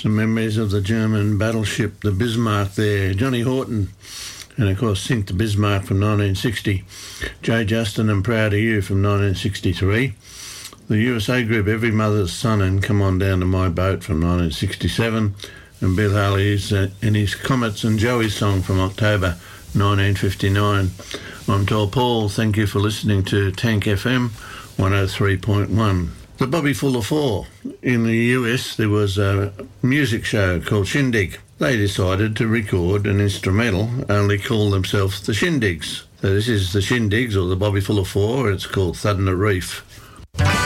Some memories of the German battleship, the Bismarck there. Johnny Horton, and of course Sink the Bismarck from 1960. Joe Justin and Proud of You from 1963. The USA Group, Every Mother's Son and Come On Down to My Boat from 1967. And Bill Haley's in his Comets and Joey song from October 1959. I'm Tall Paul. Thank you for listening to Tank FM 103.1. The Bobby Fuller Four. In the US, there was a music show called Shindig. They decided to record an instrumental, only call themselves the Shindigs. So this is the Shindigs, or the Bobby Fuller Four. It's called Thuddin' a Reef.